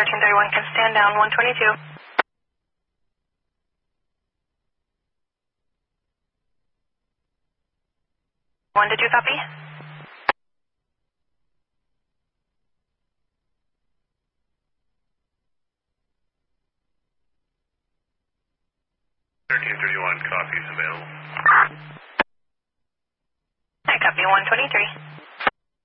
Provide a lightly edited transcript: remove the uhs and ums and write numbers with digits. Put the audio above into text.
1331 can stand down, 122. 1, did you copy? Copies available. I copy, 123.